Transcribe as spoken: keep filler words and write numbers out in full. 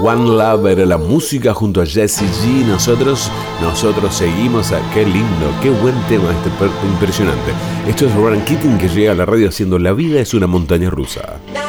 One Love era la música junto a Jessie G. Nosotros, nosotros seguimos a... Qué lindo, qué buen tema, este impresionante. Esto es Ronan Keating, que llega a la radio haciendo La vida es una montaña rusa.